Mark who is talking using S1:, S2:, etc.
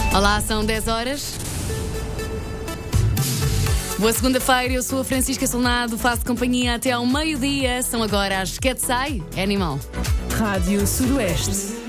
S1: Olá, são 10 horas. Boa segunda-feira, eu sou a Francisca Solnado, faço companhia até ao meio-dia. São agora as Quetzai, é animal.
S2: Rádio Sudoeste.